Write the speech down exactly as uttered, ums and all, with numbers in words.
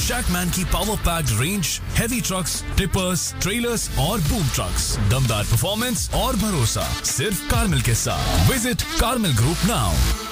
Jackman की power packed range, heavy trucks, tippers, trailers और boom trucks, दमदार performance और भरोसा सिर्फ कार्मिल के साथ। Visit कार्मिल group now.